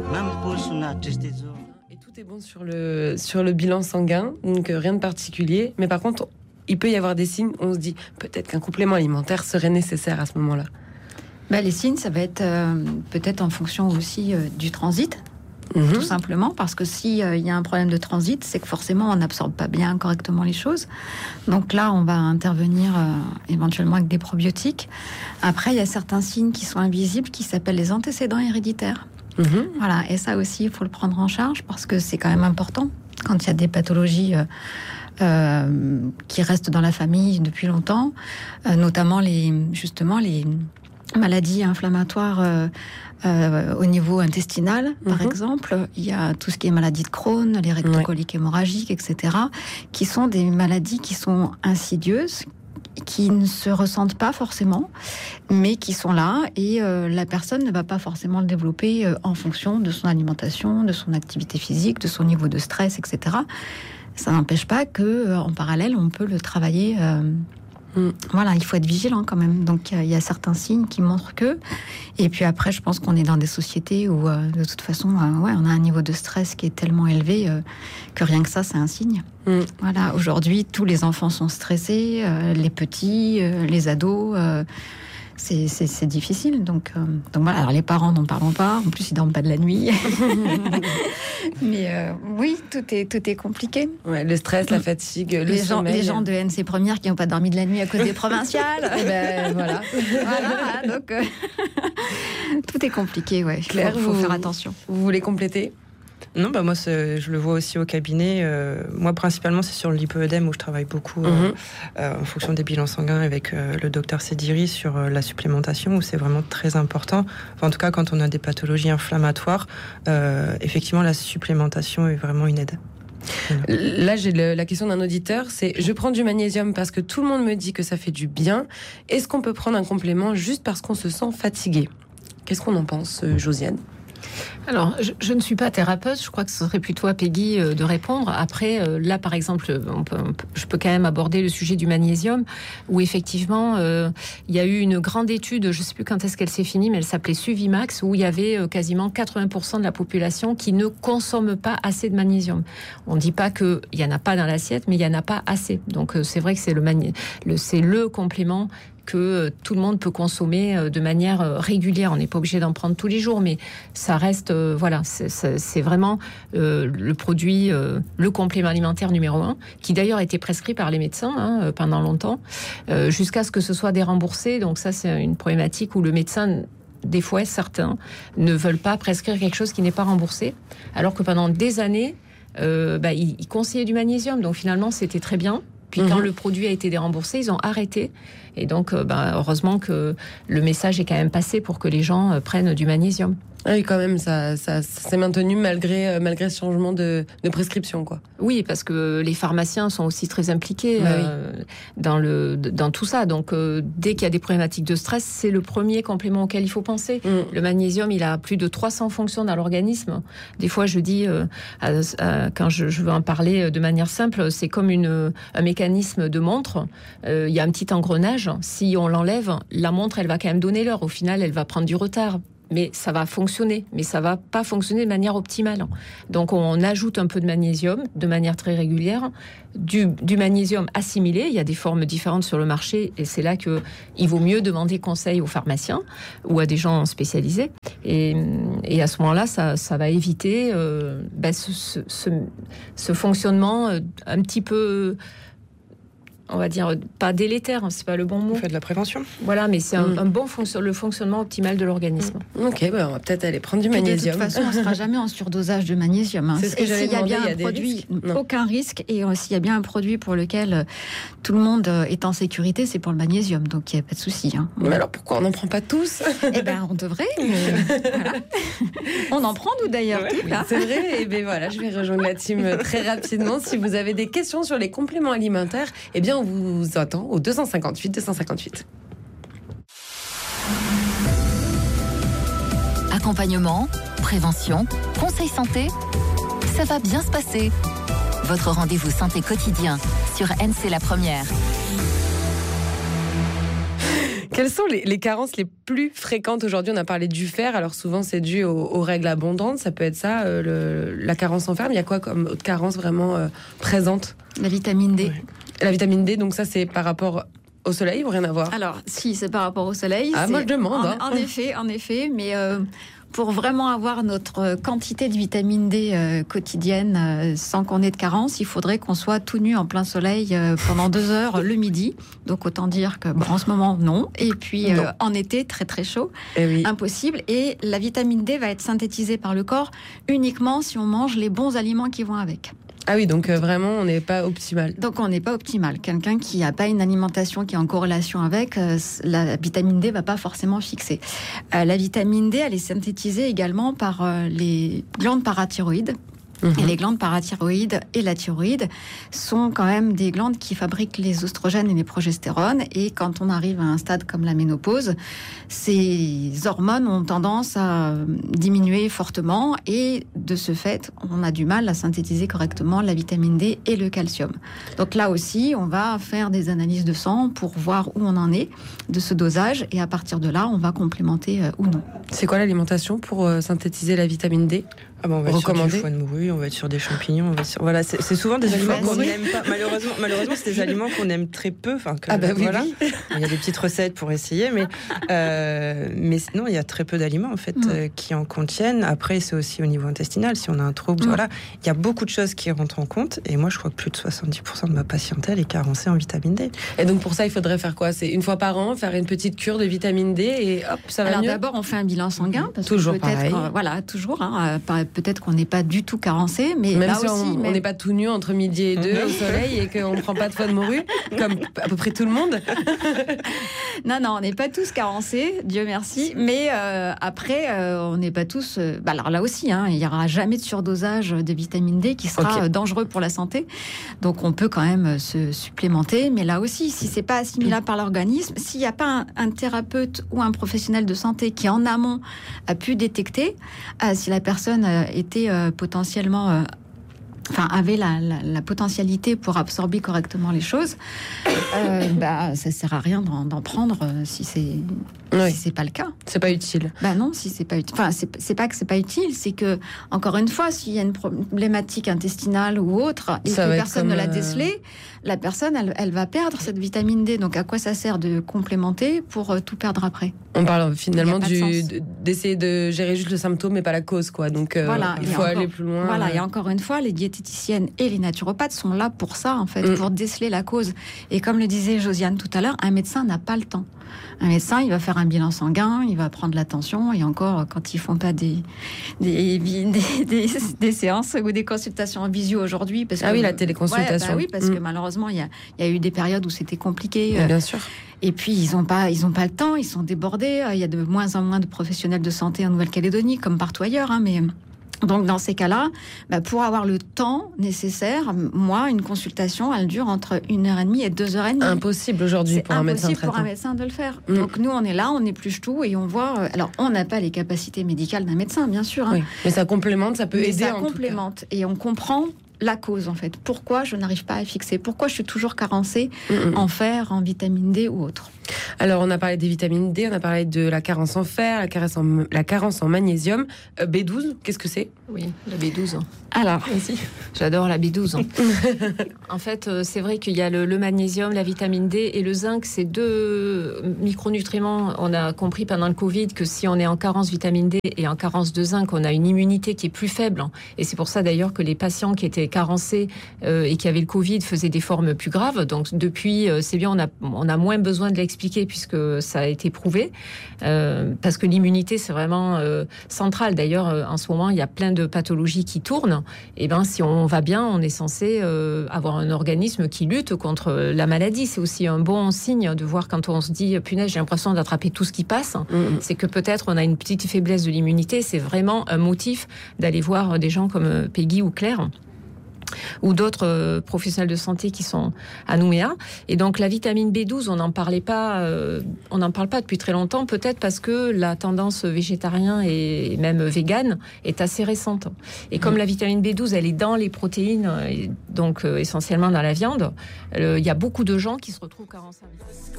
Et tout est bon sur le bilan sanguin, donc rien de particulier. Mais par contre, il peut y avoir des signes où on se dit peut-être qu'un complément alimentaire serait nécessaire à ce moment-là. Les signes, ça va être peut-être en fonction aussi du transit. Tout simplement parce que s'il y a un problème de transit, c'est que forcément on n'absorbe pas bien correctement les choses. Donc là, on va intervenir éventuellement avec des probiotiques. Après, il y a certains signes qui sont invisibles qui s'appellent les antécédents héréditaires. Voilà, et ça aussi, il faut le prendre en charge parce que c'est quand même important quand il y a des pathologies qui restent dans la famille depuis longtemps, notamment les maladies inflammatoires au niveau intestinal, par exemple. Il y a tout ce qui est maladie de Crohn, les rectocoliques hémorragiques, etc., qui sont des maladies qui sont insidieuses, qui ne se ressentent pas forcément, mais qui sont là, et la personne ne va pas forcément le développer en fonction de son alimentation, de son activité physique, de son niveau de stress, etc. Ça n'empêche pas que, en parallèle, on peut le travailler. Voilà, il faut être vigilant quand même. Donc il y a certains signes qui montrent que. Et puis après, je pense qu'on est dans des sociétés où de toute façon, on a un niveau de stress qui est tellement élevé que rien que ça, c'est un signe. Voilà, aujourd'hui, tous les enfants sont stressés, les petits, les ados. C'est difficile, donc voilà. Alors les parents n'en parlons pas. En plus, ils dorment pas de la nuit. Mais oui, tout est compliqué. Ouais, le stress, la fatigue, le sommeil. Les gens de NC Première qui n'ont pas dormi de la nuit à cause des provinciales. Voilà. Donc tout est compliqué. Ouais. Claire, faut faire attention. Vous voulez compléter? Non, moi, je le vois aussi au cabinet. Moi, principalement, c'est sur l'hypoœdème où je travaille beaucoup en fonction des bilans sanguins avec le docteur Sediri sur la supplémentation, où c'est vraiment très important. Enfin, en tout cas, quand on a des pathologies inflammatoires, effectivement, la supplémentation est vraiment une aide. Là, j'ai la question d'un auditeur, c'est: je prends du magnésium parce que tout le monde me dit que ça fait du bien. Est-ce qu'on peut prendre un complément juste parce qu'on se sent fatigué? Qu'est-ce qu'on en pense, Josiane? Alors, je ne suis pas thérapeute, je crois que ce serait plutôt à Peggy de répondre. Après, là, par exemple, je peux quand même aborder le sujet du magnésium, où effectivement, il y a eu une grande étude, je ne sais plus quand est-ce qu'elle s'est finie, mais elle s'appelait Suvimax, où il y avait quasiment 80% de la population qui ne consomme pas assez de magnésium. On ne dit pas qu'il n'y en a pas dans l'assiette, mais il n'y en a pas assez. Donc, c'est vrai que c'est le complément que tout le monde peut consommer de manière régulière. On n'est pas obligé d'en prendre tous les jours, mais ça reste, c'est vraiment le produit, le complément alimentaire numéro 1, qui d'ailleurs a été prescrit par les médecins pendant longtemps, jusqu'à ce que ce soit déremboursé. Donc ça, c'est une problématique où le médecin, des fois, certains ne veulent pas prescrire quelque chose qui n'est pas remboursé, alors que pendant des années, ils conseillaient du magnésium. Donc finalement, c'était très bien. Puis quand le produit a été déremboursé, ils ont arrêté. Et donc, heureusement que le message est quand même passé pour que les gens prennent du magnésium. Ah oui, quand même, ça s'est maintenu malgré ce changement de prescription, quoi. Oui, parce que les pharmaciens sont aussi très impliqués dans tout ça. Donc, dès qu'il y a des problématiques de stress, c'est le premier complément auquel il faut penser. Le magnésium, il a plus de 300 fonctions dans l'organisme. Des fois, je dis, quand je veux en parler de manière simple, c'est comme un mécanisme de montre. Il y a un petit engrenage. Si on l'enlève, la montre, elle va quand même donner l'heure. Au final, elle va prendre du retard. Mais ça va fonctionner, mais ça va pas fonctionner de manière optimale. Donc on ajoute un peu de magnésium de manière très régulière, du magnésium assimilé. Il y a des formes différentes sur le marché, et c'est là que il vaut mieux demander conseil aux pharmaciens ou à des gens spécialisés. Et à ce moment-là, ça va éviter ce fonctionnement un petit peu, on va dire, pas délétère, c'est pas le bon mot. On fait de la prévention. Voilà, mais c'est un bon le fonctionnement optimal de l'organisme. Ok, on va peut-être aller prendre du magnésium. De toute façon, on ne sera jamais en surdosage de magnésium. C'est ce que j'allais demander. S'il y a bien un produit, aucun risque. Et s'il y a bien un produit pour lequel tout le monde est en sécurité, c'est pour le magnésium. Donc il n'y a pas de souci. Mais alors pourquoi on n'en prend pas tous? On devrait. Voilà. On en prend, nous, d'ailleurs. Oui, c'est vrai. Et voilà, je vais rejoindre la team très rapidement. Si vous avez des questions sur les compléments alimentaires, on vous attend au 258. Accompagnement, prévention, conseil santé, ça va bien se passer. Votre rendez-vous santé quotidien sur NC La Première. Quelles sont les carences les plus fréquentes aujourd'hui? On a parlé du fer, alors souvent c'est dû aux règles abondantes, ça peut être ça, la carence en fer. Mais il y a quoi comme autre carence vraiment présente? La vitamine D. Ouais. La vitamine D, donc ça c'est par rapport au soleil ou rien à voir? Alors, si, c'est par rapport au soleil. Ah, moi je demande. En effet, mais pour vraiment avoir notre quantité de vitamine D quotidienne sans qu'on ait de carence, il faudrait qu'on soit tout nu en plein soleil pendant 2 heures le midi. Donc autant dire que en ce moment, non. Et puis en été, très très chaud, impossible. Et la vitamine D va être synthétisée par le corps uniquement si on mange les bons aliments qui vont avec. Ah oui, donc vraiment, on n'est pas optimal. Donc on n'est pas optimal. Quelqu'un qui n'a pas une alimentation qui est en corrélation avec, la vitamine D va pas forcément fixer. La vitamine D, elle est synthétisée également par les glandes parathyroïdes. Et les glandes parathyroïdes et la thyroïde sont quand même des glandes qui fabriquent les oestrogènes et les progestérones. Et quand on arrive à un stade comme la ménopause, ces hormones ont tendance à diminuer fortement. Et de ce fait, on a du mal à synthétiser correctement la vitamine D et le calcium. Donc là aussi, on va faire des analyses de sang pour voir où on en est de ce dosage. Et à partir de là, on va complémenter ou non. C'est quoi l'alimentation pour synthétiser la vitamine D? On va être sur du foie de morue, on va être sur des champignons, voilà, c'est souvent des aliments qu'on n'aime pas. Malheureusement, c'est des aliments qu'on aime très peu. Oui. Il y a des petites recettes pour essayer, mais non, il y a très peu d'aliments en fait qui en contiennent. Après, c'est aussi au niveau intestinal. Si on a un trouble, il y a beaucoup de choses qui rentrent en compte. Et moi, je crois que plus de 70% de ma patientèle est carencée en vitamine D. Et donc pour ça, il faudrait faire quoi? C'est une fois par an, faire une petite cure de vitamine D et hop, ça va mieux. Alors d'abord, on fait un bilan sanguin parce toujours que peut-être, pareil. Toujours. Peut-être qu'on n'est pas du tout carencé, mais même là si aussi, on n'est pas tout nu entre midi et 2 au soleil et qu'on ne prend pas de foie de morue, comme à peu près tout le monde. Non, on n'est pas tous carencés, Dieu merci. Mais après, on n'est pas tous. Alors là aussi, il n'y aura jamais de surdosage de vitamine D qui sera dangereux pour la santé. Donc on peut quand même se supplémenter, mais là aussi, si c'est pas assimilable par l'organisme, s'il n'y a pas un thérapeute ou un professionnel de santé qui en amont a pu détecter si la personne était potentiellement avait la potentialité pour absorber correctement les choses, ça sert à rien d'en prendre si c'est pas le cas. C'est pas utile. Non, si c'est pas utile. Enfin, c'est pas que c'est pas utile, c'est que encore une fois, s'il y a une problématique intestinale ou autre et que personne ne l'a décelé, la personne elle va perdre cette vitamine D. Donc à quoi ça sert de complémenter pour tout perdre après? On parle finalement d'essayer de gérer juste le symptôme mais pas la cause, quoi. Donc il faut aller plus loin. Voilà, et encore une fois, les diététiciennes et les naturopathes sont là pour ça, en fait, pour déceler la cause. Et comme le disait Josiane tout à l'heure, un médecin n'a pas le temps. Un médecin, il va faire un bilan sanguin, il va prendre la tension, et encore, quand ils font pas des séances ou des consultations en visio aujourd'hui, parce que la téléconsultation. Parce que malheureusement, il y a eu des périodes où c'était compliqué. Bien sûr. Et puis, ils ont pas le temps, ils sont débordés. Il y a de moins en moins de professionnels de santé en Nouvelle-Calédonie, comme partout ailleurs, mais... Donc, dans ces cas-là, pour avoir le temps nécessaire, moi, une consultation, elle dure entre 1h30 et 2h30. Impossible aujourd'hui pour un médecin traitant. C'est impossible pour un médecin de le faire. Donc, nous, on est là, on épluche tout et on voit... Alors, on n'a pas les capacités médicales d'un médecin, bien sûr. Oui, mais ça complémente, ça peut aider ça complémente. Et on comprend la cause, en fait. Pourquoi je n'arrive pas à fixer? Pourquoi je suis toujours carencée en fer, en vitamine D ou autre? Alors, on a parlé des vitamines D, on a parlé de la carence en fer, la carence en magnésium. B12, qu'est-ce que c'est? Oui, la B12. Alors, j'adore la B12. En fait, c'est vrai qu'il y a le magnésium, la vitamine D et le zinc. C'est 2 micronutriments. On a compris pendant le Covid que si on est en carence vitamine D et en carence de zinc, on a une immunité qui est plus faible. Et c'est pour ça d'ailleurs que les patients qui étaient carencés et qui avaient le Covid faisaient des formes plus graves. Donc depuis, c'est bien, on a moins besoin de l'expliquer puisque ça a été prouvé. Parce que l'immunité, c'est vraiment central. D'ailleurs, en ce moment, il y a plein de pathologies qui tournent. Et si on va bien, on est censé avoir un organisme qui lutte contre la maladie. C'est aussi un bon signe de voir quand on se dit punaise, j'ai l'impression d'attraper tout ce qui passe. C'est que peut-être on a une petite faiblesse de l'immunité. C'est vraiment un motif d'aller voir des gens comme Peggy ou Claire ou d'autres professionnels de santé qui sont à Nouméa. Et donc la vitamine B12, on n'en parle pas depuis très longtemps, peut-être parce que la tendance végétarien et même végane est assez récente. Et comme la vitamine B12, elle est dans les protéines, et donc essentiellement dans la viande, il y a beaucoup de gens qui se retrouvent carencés.